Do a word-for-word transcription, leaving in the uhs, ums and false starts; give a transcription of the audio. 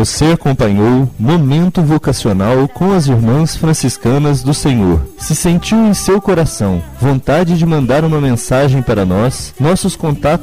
Você acompanhou Momento Vocacional com as Irmãs Franciscanas do Senhor. Se sentiu em seu coração vontade de mandar uma mensagem para nós, nossos contatos